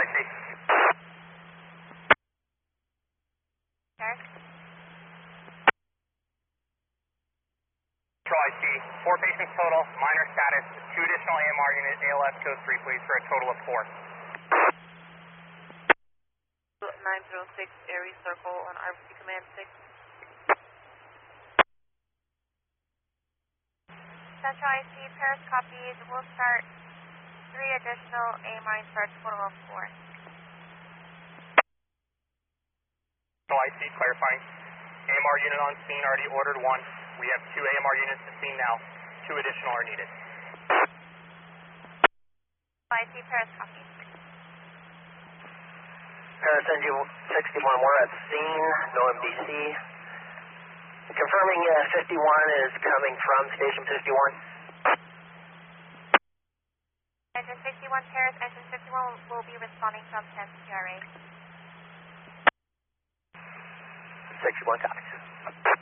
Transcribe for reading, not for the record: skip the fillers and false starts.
IC. Paris? Control IC, 4 patients total, minor status, 2 additional AMR unit, ALS code 3 please, for a total of 4. 906 Aries Circle on RBC Command 6. Central IC, Paris copies. We'll start 3 additional AMRs for a total of 4. Control IC, clarifying. AMR unit on scene, already ordered 1. We have 2 AMR units at scene now. 2 additional are needed. IC, Paris copies. Paris NG 61, we're at scene, no MDC. Confirming 51 is coming from station 51. Engine 61, Paris, engine 51 will be responding from 10 CRA. 61 copies.